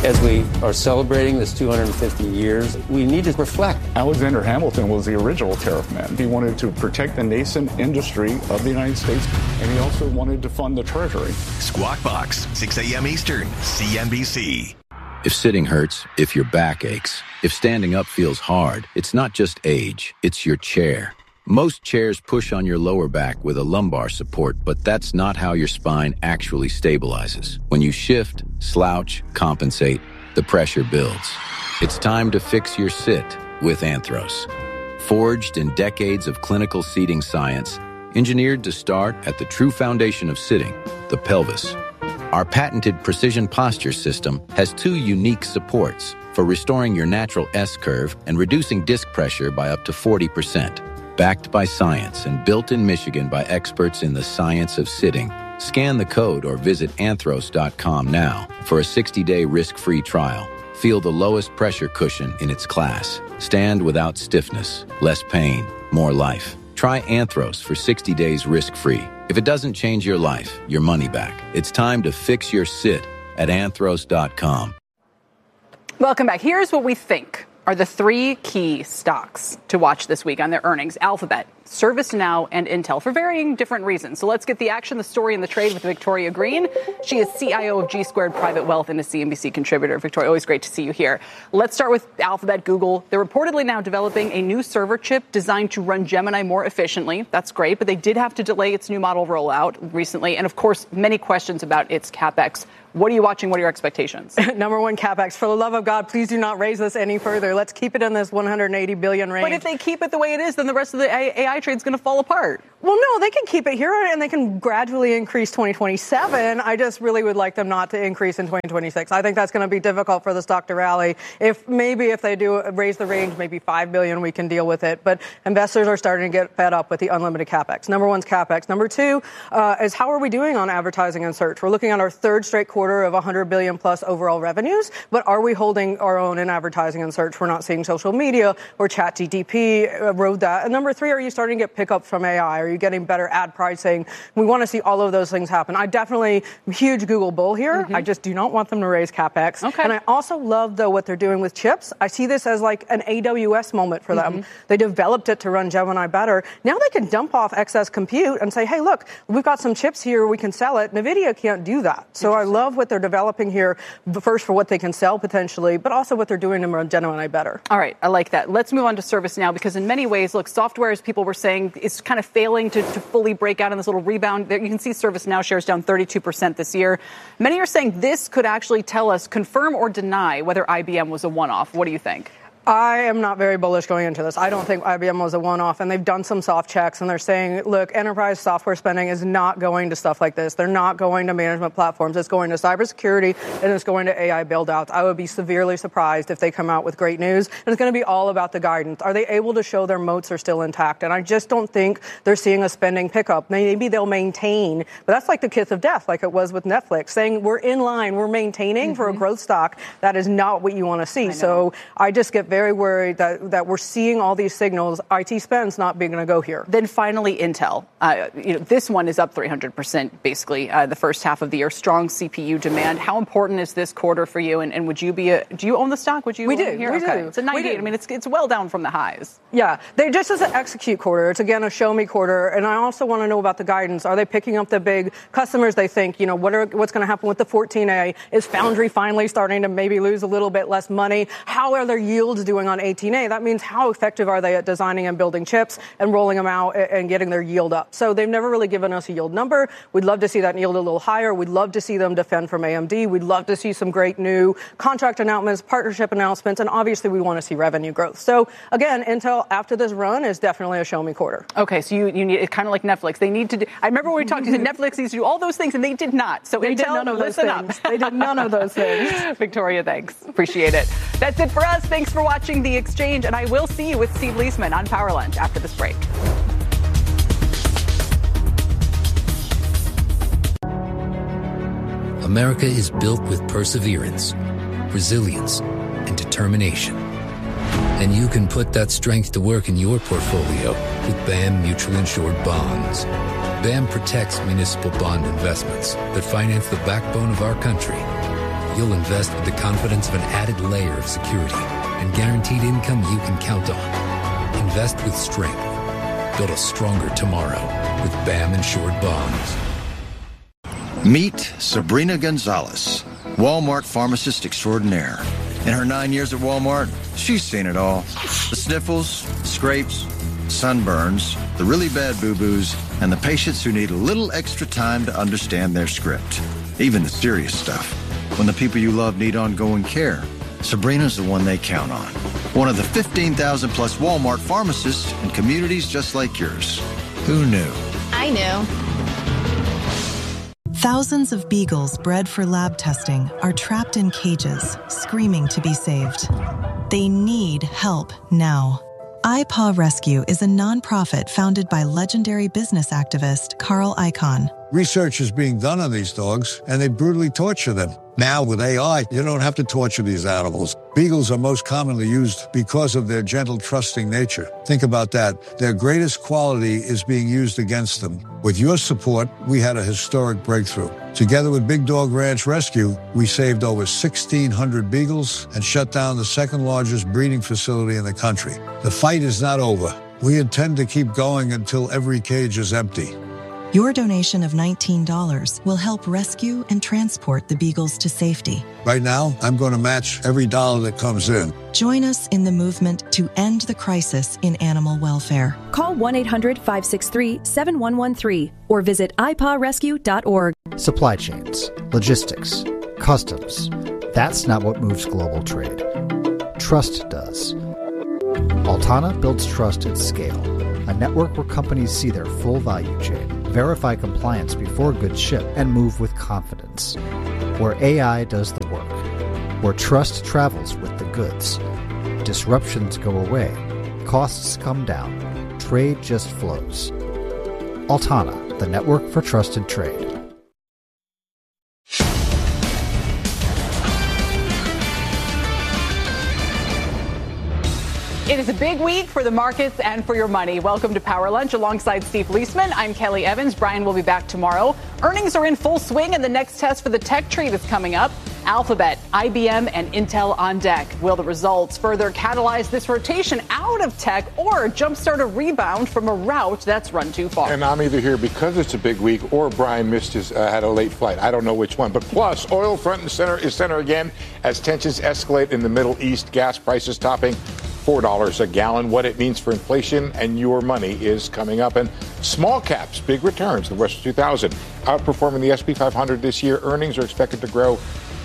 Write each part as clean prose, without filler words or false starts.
As we are celebrating this 250 years, we need to reflect. Alexander Hamilton was the original tariff man. He wanted to protect the nascent industry of the United States, and he also wanted to fund the Treasury. Squawk Box, 6 a.m. Eastern, CNBC. If sitting hurts, if your back aches, if standing up feels hard, it's not just age, it's your chair. Most chairs push on your lower back with a lumbar support, but that's not how your spine actually stabilizes. When you shift, slouch, compensate, the pressure builds. It's time to fix your sit with Anthros. Forged in decades of clinical seating science, engineered to start at the true foundation of sitting, the pelvis. Our patented precision posture system has 2 unique supports for restoring your natural S-curve and reducing disc pressure by up to 40%. Backed by science and built in Michigan by experts in the science of sitting. Scan the code or visit anthros.com now for a 60-day risk-free trial. Feel the lowest pressure cushion in its class. Stand without stiffness, less pain, more life. Try Anthros for 60 days risk-free. If it doesn't change your life, your money back. It's time to fix your sit at anthros.com. Welcome back. Here's what we think are the 3 key stocks to watch this week on their earnings: Alphabet, ServiceNow, and Intel, for varying different reasons. So let's get the action, the story, and the trade with Victoria Green. She is CIO of G Squared Private Wealth and a CNBC contributor. Victoria, always great to see you here. Let's start with Alphabet, Google. They're reportedly now developing a new server chip designed to run Gemini more efficiently. That's great, but they did have to delay its new model rollout recently. And, of course, many questions about its CapEx. What are you watching? What are your expectations? Number one, CapEx. For the love of God, please do not raise this any further. Let's keep it in this 180 billion range. But if they keep it the way it is, then the rest of the AI trade's going to fall apart. Well, no, they can keep it here and they can gradually increase 2027. I just really would like them not to increase in 2026. I think that's going to be difficult for the stock to rally. If they do raise the range, maybe 5 billion, we can deal with it. But investors are starting to get fed up with the unlimited CapEx. Number one's CapEx. Number two is how are we doing on advertising and search? We're looking at our 3rd straight quarter of 100 billion plus overall revenues, but are we holding our own in advertising and search? We're not seeing social media or ChatGPT erode that. And number 3, are you starting to get pickup from AI? Are you getting better ad pricing? We want to see all of those things happen. I definitely am a huge Google bull here. I just do not want them to raise CapEx. Okay. And I also love, though, what they're doing with chips. I see this as like an AWS moment for them. They developed it to run Gemini better. Now they can dump off excess compute and say, hey, look, we've got some chips here. We can sell it. NVIDIA can't do that. So I love what they're developing here, first for what they can sell potentially, but also what they're doing to run Gemini better. All right. I like that. Let's move on to ServiceNow, because in many ways, look, software, as people were saying, is kind of failing to fully break out in this little rebound. You can see ServiceNow shares down 32% this year. Many are saying this could actually tell us, confirm or deny whether IBM was a one-off. What do you think? I am not very bullish going into this. I don't think IBM was a one-off, and they've done some soft checks, and they're saying, look, enterprise software spending is not going to stuff like this. They're not going to management platforms. It's going to cybersecurity, and it's going to AI build-outs. I would be severely surprised if they come out with great news, and it's going to be all about the guidance. Are they able to show their moats are still intact? And I just don't think they're seeing a spending pickup. Maybe they'll maintain, but that's like the kiss of death, like it was with Netflix, saying we're in line, we're maintaining for a growth stock. That is not what you want to see. So I just get very worried that we're seeing all these signals. IT spend's not being going to go here. Then finally, Intel. This one is up 300% basically the first half of the year. Strong CPU demand. How important is this quarter for you? And would you do you own the stock? Would you? We do. Here? We Okay. do. It's a 98. I mean, it's well down from the highs. Yeah, they just as an execute quarter. It's again a show me quarter. And I also want to know about the guidance. Are they picking up the big customers? They think, what's going to happen with the 14A? Is Foundry finally starting to maybe lose a little bit less money? How are their yields doing on 18A? That means how effective are they at designing and building chips and rolling them out and getting their yield up? So they've never really given us a yield number. We'd love to see that yield a little higher. We'd love to see them defend from AMD. We'd love to see some great new contract announcements, partnership announcements, and obviously we want to see revenue growth. So again, Intel after this run is definitely a show me quarter. Okay, so you need, it's kind of like Netflix. They need to do, I remember when we talked, you said Netflix needs to do all those things, and they did not. So they Intel, did none of those things. They did none of those things. Victoria, thanks. Appreciate it. That's it for us. Thanks for watching The Exchange, and I will see you with Steve Leisman on Power Lunch after this break. America is built with perseverance, resilience, and determination. And you can put that strength to work in your portfolio with BAM Mutual Insured Bonds. BAM protects municipal bond investments that finance the backbone of our country. you'll invest with the confidence of an added layer of security and guaranteed income you can count on. Invest with strength. Build a stronger tomorrow with BAM Insured Bonds. Meet Sabrina Gonzalez, Walmart pharmacist extraordinaire. In her 9 years at Walmart, she's seen it all. The sniffles, scrapes, sunburns, the really bad boo-boos, and the patients who need a little extra time to understand their script. Even the serious stuff. When the people you love need ongoing care, Sabrina's the one they count on. One of the 15,000 plus Walmart pharmacists in communities just like yours. Who knew? I knew. Thousands of beagles bred for lab testing are trapped in cages, screaming to be saved. They need help now. iPaw Rescue is a nonprofit founded by legendary business activist Carl Icahn. Research is being done on these dogs, and they brutally torture them. Now, with AI, you don't have to torture these animals. Beagles are most commonly used because of their gentle, trusting nature. Think about that. Their greatest quality is being used against them. With your support, we had a historic breakthrough. Together with Big Dog Ranch Rescue, we saved over 1,600 beagles and shut down the second largest breeding facility in the country. The fight is not over. We intend to keep going until every cage is empty. Your donation of $19 will help rescue and transport the beagles to safety. Right now, I'm going to match every dollar that comes in. Join us in the movement to end the crisis in animal welfare. Call 1-800-563-7113 or visit ipawrescue.org. Supply chains, logistics, customs. That's not what moves global trade. Trust does. Altana builds trust at scale. A network where companies see their full value chain, verify compliance before goods ship, and move with confidence. Where AI does the work. Where trust travels with the goods. Disruptions go away. Costs come down. Trade just flows. Altana, the network for trusted trade. It is a big week for the markets and for your money. Welcome to Power Lunch alongside Steve Leisman. I'm Kelly Evans. Brian will be back tomorrow. Earnings are in full swing and the next test for the tech tree is coming up. Alphabet, IBM, and Intel on deck. Will the results further catalyze this rotation out of tech or jumpstart a rebound from a rout that's run too far? And I'm either here because it's a big week or Brian missed his had a late flight. I don't know which one. But plus, oil front and center again as tensions escalate in the Middle East. Gas prices topping $4 a gallon. What it means for inflation and your money is coming up. And small caps, big returns. The Russell 2000 outperforming the SP 500 this year. Earnings are expected to grow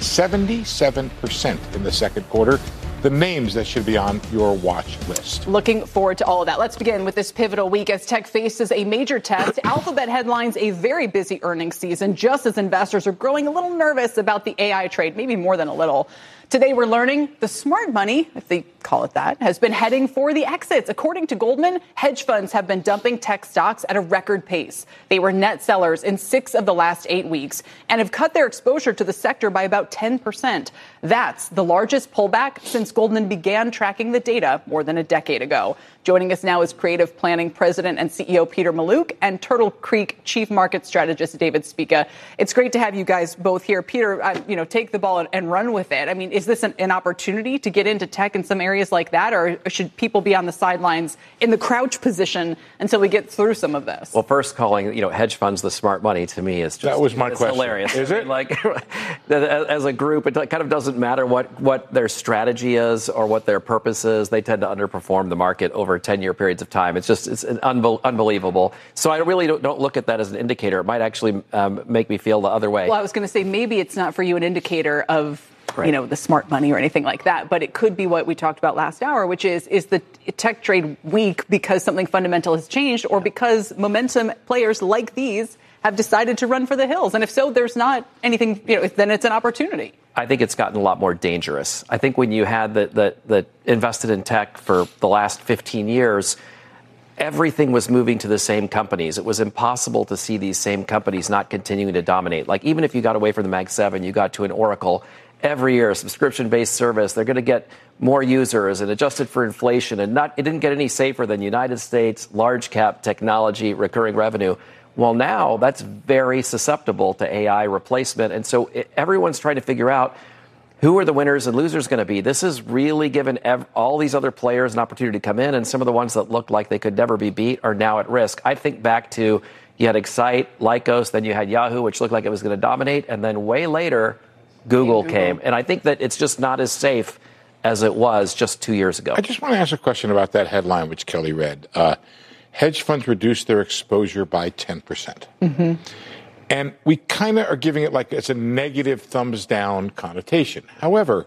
77% in the second quarter. The names that should be on your watch list. Looking forward to all of that. Let's begin with this pivotal week as tech faces a major test. Alphabet headlines a very busy earnings season, just as investors are growing a little nervous about the AI trade, maybe more than a little. Today, we're learning the smart money, if they call it that, has been heading for the exits. According to Goldman, hedge funds have been dumping tech stocks at a record pace. They were net sellers in 6 of the last 8 weeks and have cut their exposure to the sector by about 10%. That's the largest pullback since Goldman began tracking the data more than a decade ago. Joining us now is Creative Planning President and CEO Peter Mallouk and Turtle Creek Chief Market Strategist David Spica. It's great to have you guys both here. Peter, take the ball and run with it. I mean, is this an opportunity to get into tech in some areas like that, or should people be on the sidelines in the crouch position until we get through some of this? Well, first, calling hedge funds the smart money to me is just that was my question. Hilarious. Is it? Like as a group, it kind of doesn't matter what their strategy is or what their purpose is. They tend to underperform the market over 10-year periods of time. It's unbelievable. So I really don't look at that as an indicator. It might actually make me feel the other way. Well, I was going to say maybe it's not for you an indicator of the smart money or anything like that, but it could be what we talked about last hour, which is the tech trade weak because something fundamental has changed or because momentum players like these have decided to run for the hills. And if so, there's not anything, then it's an opportunity. I think it's gotten a lot more dangerous. I think when you had the invested in tech for the last 15 years, everything was moving to the same companies. It was impossible to see these same companies not continuing to dominate. Like even if you got away from the Mag 7, you got to an Oracle. Every year, a subscription-based service, they're going to get more users and adjusted for inflation. And it didn't get any safer than United States, large cap technology, recurring revenue. Well, now that's very susceptible to AI replacement. And so everyone's trying to figure out who are the winners and losers going to be? This has really given all these other players an opportunity to come in, and some of the ones that looked like they could never be beat are now at risk. I think back to, you had Excite, Lycos, then you had Yahoo, which looked like it was going to dominate, and then way later, Google came. And I think that it's just not as safe as it was just 2 years ago. I just want to ask a question about that headline, which Kelly read. Hedge funds reduced their exposure by 10%. Mm-hmm. And we kind of are giving it like it's a negative thumbs down connotation. However,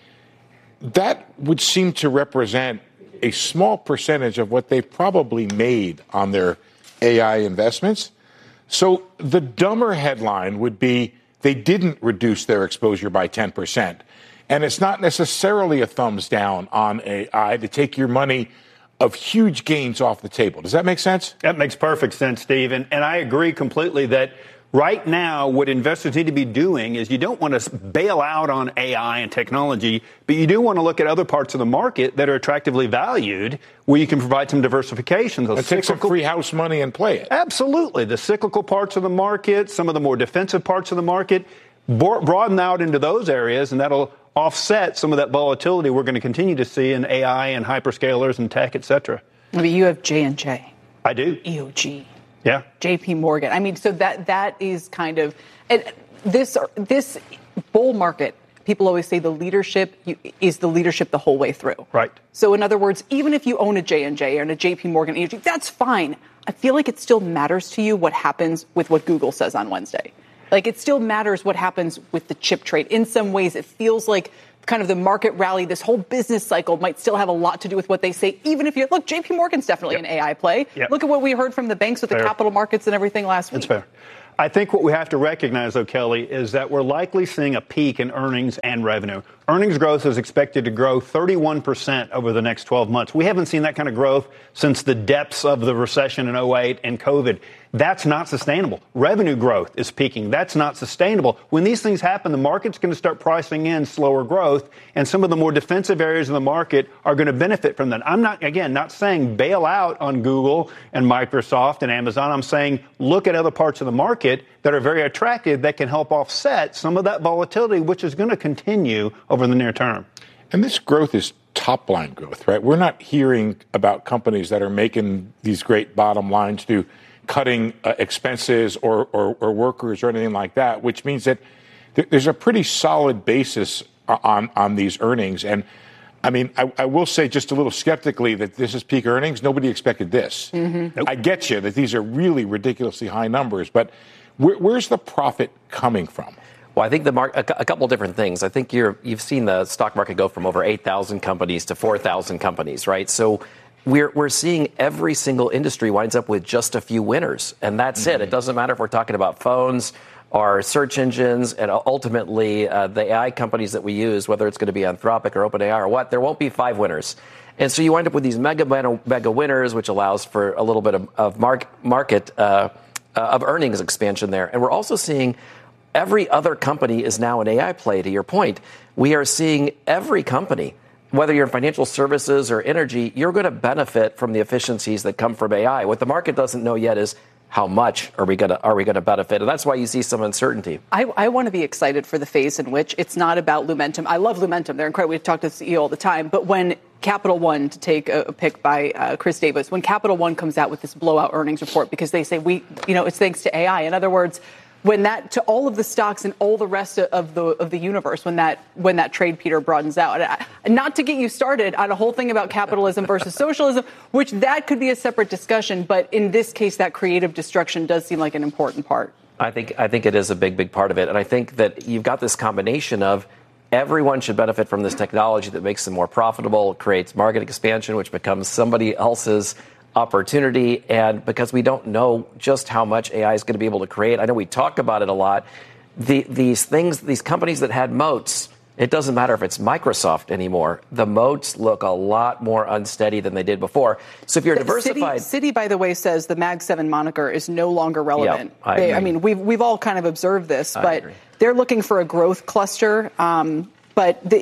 that would seem to represent a small percentage of what they probably made on their AI investments. So the dumber headline would be they didn't reduce their exposure by 10%. And it's not necessarily a thumbs down on AI to take your money of huge gains off the table. Does that make sense? That makes perfect sense, Steve. And I agree completely that right now, what investors need to be doing is you don't want to bail out on AI and technology, but you do want to look at other parts of the market that are attractively valued where you can provide some diversification. And take some free house money and play it. Absolutely. The cyclical parts of the market, some of the more defensive parts of the market, broaden out into those areas, and that'll offset some of that volatility we're going to continue to see in AI and hyperscalers and tech, et cetera. I mean, you have J&J. I do. EOG. Yeah. JP Morgan. I mean, so that is kind of, and this bull market, people always say the leadership is the leadership the whole way through. Right. So in other words, even if you own a J&J or a JP Morgan EOG, that's fine. I feel like it still matters to you what happens with what Google says on Wednesday. Like, it still matters what happens with the chip trade. In some ways, it feels like kind of the market rally, this whole business cycle might still have a lot to do with what they say, even if look, JP Morgan's definitely an AI play. Yep. Look at what we heard from the banks with the capital markets and everything last week. That's fair. I think what we have to recognize, though, Kelly, is that we're likely seeing a peak in earnings and revenue. Earnings growth is expected to grow 31% over the next 12 months. We haven't seen that kind of growth since the depths of the recession in 2008 and COVID. That's not sustainable. Revenue growth is peaking. That's not sustainable. When these things happen, the market's going to start pricing in slower growth, and some of the more defensive areas of the market are going to benefit from that. I'm not saying bail out on Google and Microsoft and Amazon. I'm saying look at other parts of the market that are very attractive that can help offset some of that volatility, which is going to continue over the near term. And this growth is top-line growth, right? We're not hearing about companies that are making these great bottom lines through cutting expenses or workers or anything like that, which means that there's a pretty solid basis on these earnings. And, I mean, I will say just a little skeptically that this is peak earnings. Nobody expected this. Mm-hmm. Nope. I get you that these are really ridiculously high numbers, but where's the profit coming from? Well, I think a couple different things. I think you've seen the stock market go from over 8,000 companies to 4,000 companies, right? So we're seeing every single industry winds up with just a few winners, and that's it. It doesn't matter if we're talking about phones or search engines, and ultimately the AI companies that we use, whether it's going to be Anthropic or OpenAI or what, there won't be 5 winners. And so you wind up with these mega winners, which allows for a little bit of market of earnings expansion there. And we're also seeing every other company is now an AI play, to your point. We are seeing every company, whether you're in financial services or energy, you're going to benefit from the efficiencies that come from AI. What the market doesn't know yet is how much are we going to benefit? And that's why you see some uncertainty. I want to be excited for the phase in which it's not about Lumentum. I love Lumentum. They're incredible. We talk to the CEO all the time. But when Capital One, to take a pick by Chris Davis, when Capital One comes out with this blowout earnings report because they say it's thanks to AI. In other words, when that to all of the stocks and all the rest of the universe, when that trade, Peter, broadens out, not to get you started on a whole thing about capitalism versus socialism, which that could be a separate discussion, but in this case, that creative destruction does seem like an important part. I think it is a big part of it, and I think that you've got this combination of everyone should benefit from this technology that makes them more profitable, creates market expansion, which becomes somebody else's opportunity, and because we don't know just how much AI is going to be able to create. I know we talk about it a lot. These companies that had moats, it doesn't matter if it's Microsoft anymore. The moats look a lot more unsteady than they did before. So if you're diversified, Citi, by the way, says the Mag 7 moniker is no longer relevant. Yeah, I mean, we've all kind of observed this, but they're looking for a growth cluster. But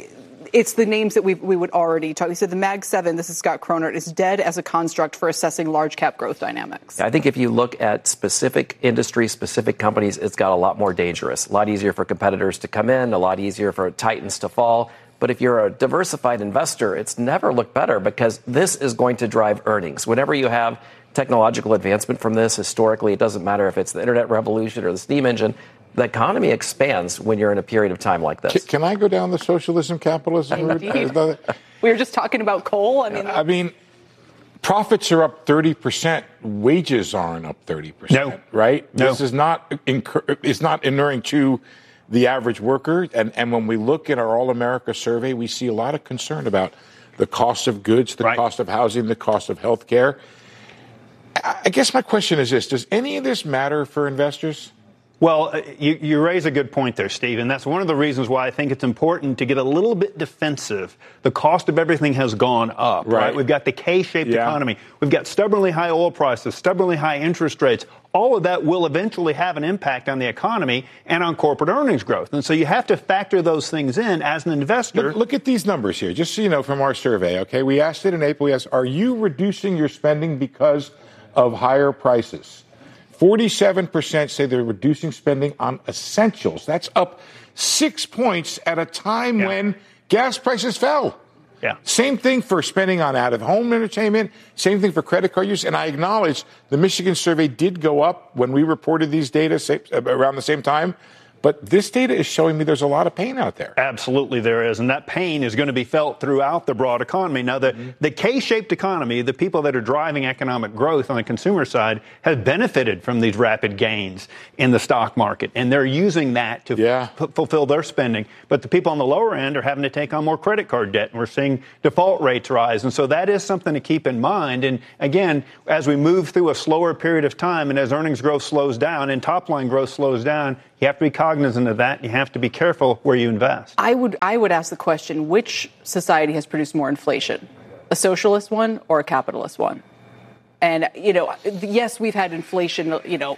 it's the names that we would already talk. We said the Mag 7, this is Scott Cronert, is dead as a construct for assessing large cap growth dynamics. I think if you look at specific industries, specific companies, it's got a lot more dangerous. A lot easier for competitors to come in, a lot easier for titans to fall. But if you're a diversified investor, it's never looked better because this is going to drive earnings. Whenever you have technological advancement from this, historically, it doesn't matter if it's the internet revolution or the steam engine, the economy expands when you're in a period of time like this. Can I go down the socialism capitalism route? We were just talking about coal. I mean, profits are up 30%. Wages aren't up 30%. No. Right? No. This is not inuring to the average worker. And when we look at our All-America survey, we see a lot of concern about the cost of goods, the cost of housing, the cost of health care. I guess my question is this. Does any of this matter for investors? Well, you raise a good point there, Steve, and that's one of the reasons why I think it's important to get a little bit defensive. The cost of everything has gone up, right? We've got the K-shaped economy. We've got stubbornly high oil prices, stubbornly high interest rates. All of that will eventually have an impact on the economy and on corporate earnings growth. And so you have to factor those things in as an investor. Look at these numbers here, just so you know from our survey, okay? We asked it in April. We asked, are you reducing your spending because of higher prices? 47% say they're reducing spending on essentials. That's up 6 points at a time when gas prices fell. Yeah. Same thing for spending on out-of-home entertainment. Same thing for credit card use. And I acknowledge the Michigan survey did go up when we reported these data around the same time. But this data is showing me there's a lot of pain out there. Absolutely there is. And that pain is going to be felt throughout the broad economy. Now, the K-shaped economy, the people that are driving economic growth on the consumer side, have benefited from these rapid gains in the stock market. And they're using that to fulfill their spending. But the people on the lower end are having to take on more credit card debt. And we're seeing default rates rise. And so that is something to keep in mind. And again, as we move through a slower period of time and as earnings growth slows down and top line growth slows down, you have to be cognizant of that. You have to be careful where you invest. I would ask the question, which society has produced more inflation, a socialist one or a capitalist one? And, yes, we've had inflation, the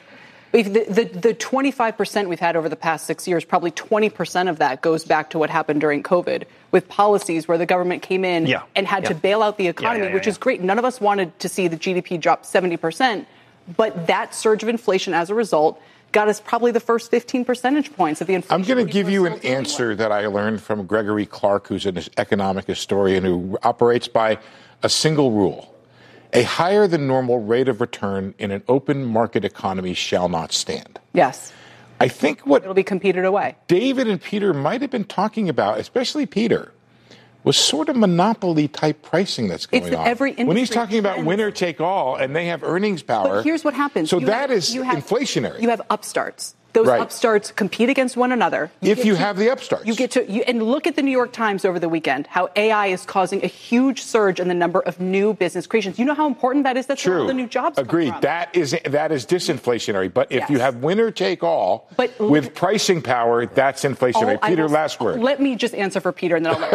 25% we've had over the past 6 years, probably 20% of that goes back to what happened during COVID with policies where the government came in and had to bail out the economy, which is great. None of us wanted to see the GDP drop 70%, but that surge of inflation as a result got us probably the first 15 percentage points of the inflation. I'm going to give you an answer that I learned from Gregory Clark, who's an economic historian who operates by a single rule. A higher than normal rate of return in an open market economy shall not stand. Yes. I think it'll be competed away. David and Peter might have been talking about, especially Peter, was sort of monopoly-type pricing that's going on. When he's talking about winner take all and they have earnings power. But here's what happens. So that is inflationary. You have upstarts. Those upstarts compete against one another. If you have the upstarts. You get to and look at the New York Times over the weekend, how AI is causing a huge surge in the number of new business creations. You know how important that is? That's where all the new jobs come Agreed. from. That is disinflationary. But if you have winner take all with pricing power, that's inflationary. Peter, last word. Let me just answer for Peter and then I'll let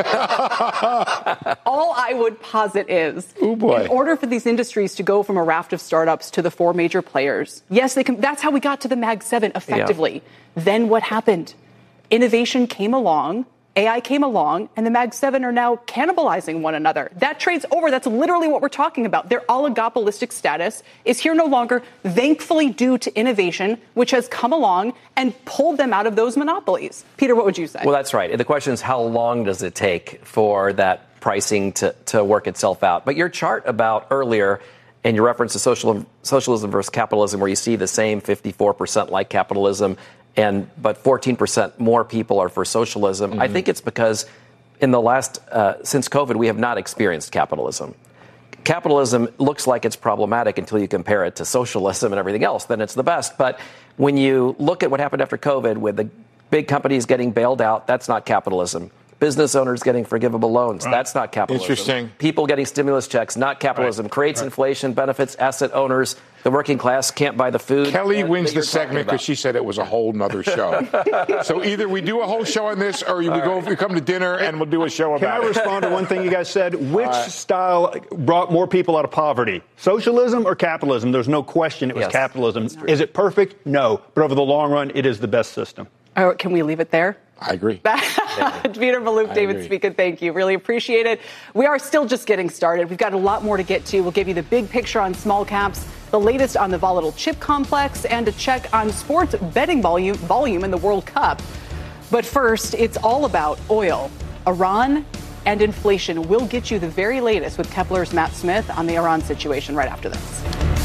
you. All I would posit is, in order for these industries to go from a raft of startups to the four major players, yes, they can. That's how we got to the Mag 7 effectively. Then what happened? Innovation came along, AI came along, and the Mag 7 are now cannibalizing one another. That trade's over. That's literally what we're talking about. Their oligopolistic status is here no longer, thankfully due to innovation, which has come along and pulled them out of those monopolies. Peter, what would you say? Well, that's right. And the question is, how long does it take for that pricing to work itself out? But your chart about earlier, and your reference to socialism versus capitalism, where you see the same 54% like capitalism, but 14% more people are for socialism. Mm-hmm. I think it's because in the last, since COVID, we have not experienced capitalism. Capitalism looks like it's problematic until you compare it to socialism and everything else. Then it's the best. But when you look at what happened after COVID with the big companies getting bailed out, that's not capitalism. Business owners getting forgivable loans. Right. That's not capitalism. Interesting. People getting stimulus checks, not capitalism. Right. Creates inflation, benefits asset owners. The working class can't buy the food. Kelly wins the segment because she said it was a whole nother show. So either we do a whole show on this or we come to dinner and we'll do a show about it. Can I respond to one thing you guys said? Which style brought more people out of poverty? Socialism or capitalism? There's no question it was capitalism. Is it perfect? No. But over the long run, it is the best system. Can we leave it there? I agree. Peter Mallouk, David Spica, thank you. Really appreciate it. We are still just getting started. We've got a lot more to get to. We'll give you the big picture on small caps, the latest on the volatile chip complex, and a check on sports betting volume in the World Cup. But first, it's all about oil, Iran, and inflation. We'll get you the very latest with Kepler's Matt Smith on the Iran situation right after this.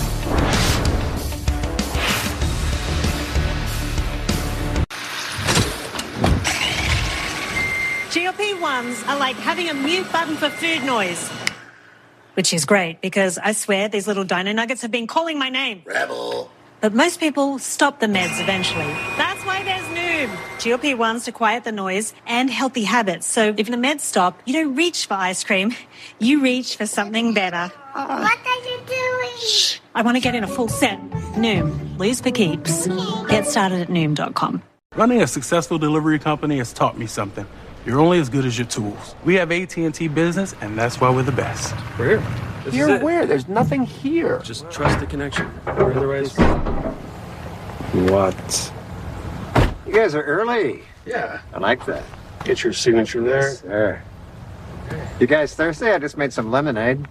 GLP-1s are like having a mute button for food noise. Which is great, because I swear these little dino nuggets have been calling my name. Rebel. But most people stop the meds eventually. That's why there's Noom. GLP-1s to quiet the noise and healthy habits. So if the meds stop, you don't reach for ice cream. You reach for something better. What are you doing? Shh. I want to get in a full set. Noom. Lose for keeps. Get started at Noom.com. Running a successful delivery company has taught me something. You're only as good as your tools. We have AT&T Business, and that's why we're the best. We're here. You're where? There's nothing here. Just trust the connection. We're in the right spot. What? You guys are early. Yeah. I like that. Get your signature there. There. You guys thirsty? I just made some lemonade.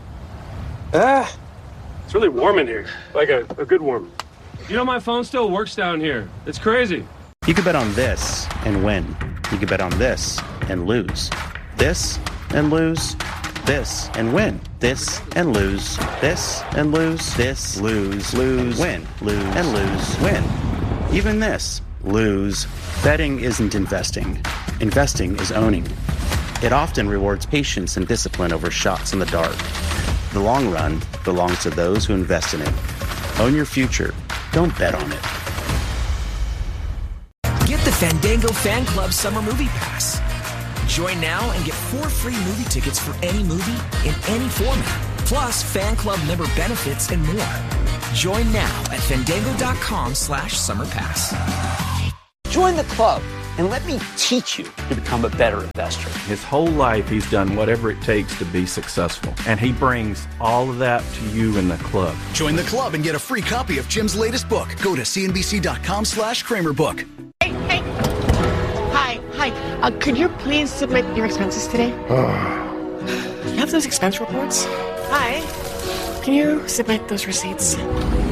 It's really warm in here. Like a good warm. You know, my phone still works down here. It's crazy. You could bet on this and win. You could bet on this and lose. This and lose. This and win. This and lose. This and lose. This, lose, win. Lose and lose, win. Even this, lose. Betting isn't investing. Investing is owning. It often rewards patience and discipline over shots in the dark. The long run belongs to those who invest in it. Own your future. Don't bet on it. Get the Fandango Fan Club Summer Movie Pass. Join now and get 4 free movie tickets for any movie in any format. Plus, fan club member benefits and more. Join now at fandango.com/summerpass. Join the club and let me teach you to become a better investor. His whole life, he's done whatever it takes to be successful. And he brings all of that to you in the club. Join the club and get a free copy of Jim's latest book. Go to cnbc.com/KramerBook. Hey. Hi. Could you please submit your expenses today? You have those expense reports? Hi. Can you submit those receipts?